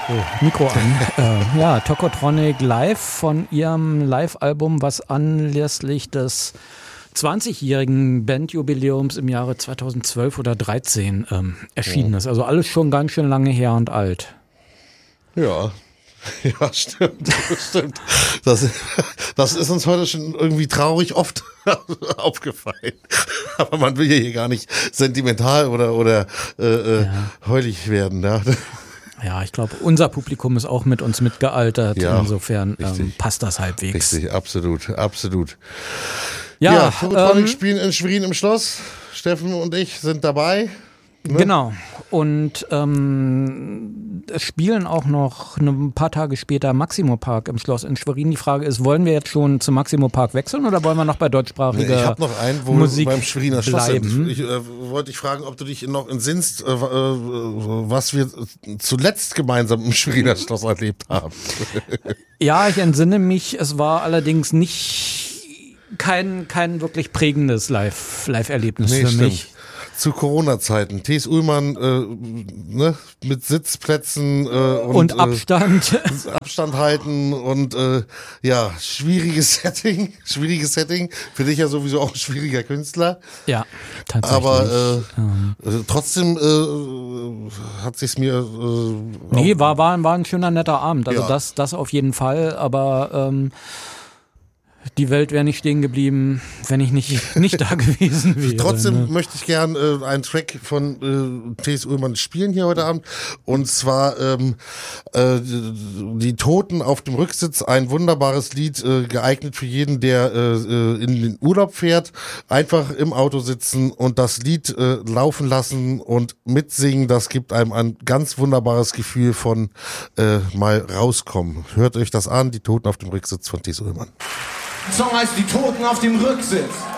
Mikro an. Ja, Tokotronic live von ihrem Live-Album, was anlässlich des 20-jährigen Bandjubiläums im Jahre 2012 oder 13 erschienen ist. Also alles schon ganz schön lange her und alt. Ja. Ja, stimmt. Das ist uns heute schon irgendwie traurig oft aufgefallen. Aber man will ja hier gar nicht sentimental oder heulig werden. Ja. Ja, ich glaube, unser Publikum ist auch mit uns mitgealtert. Ja, insofern passt das halbwegs. Richtig, absolut. Ja, Tokotronic spielen in Schwerin im Schloss. Steffen und ich sind dabei. Ne? Genau. Und es spielen auch noch ein paar Tage später Maximo Park im Schloss in Schwerin. Die Frage ist, wollen wir jetzt schon zum Maximo Park wechseln oder wollen wir noch bei deutschsprachiger Ich habe noch einen, wo Musik wir beim Schweriner Schloss bleiben? sind. Ich wollte dich fragen, ob du dich noch entsinnst, was wir zuletzt gemeinsam im Schweriner Schloss erlebt haben. Ja, ich entsinne mich. Es war allerdings kein wirklich prägendes Live-Erlebnis für mich. Zu Corona-Zeiten. T.S. Ullmann mit Sitzplätzen und Abstand. Abstand halten und schwieriges Setting. Für dich ja sowieso auch ein schwieriger Künstler. Ja, tatsächlich. Aber trotzdem hat sich's mir war ein schöner, netter Abend. Also das auf jeden Fall. Aber die Welt wäre nicht stehen geblieben, wenn ich nicht da gewesen wäre. Trotzdem möchte ich gern einen Track von T.S. Ullmann spielen hier heute Abend. Und zwar Die Toten auf dem Rücksitz, ein wunderbares Lied, geeignet für jeden, der in den Urlaub fährt. Einfach im Auto sitzen und das Lied laufen lassen und mitsingen. Das gibt einem ein ganz wunderbares Gefühl von mal rauskommen. Hört euch das an, Die Toten auf dem Rücksitz von T.S. Ullmann. Der Song heißt Die Toten auf dem Rücksitz.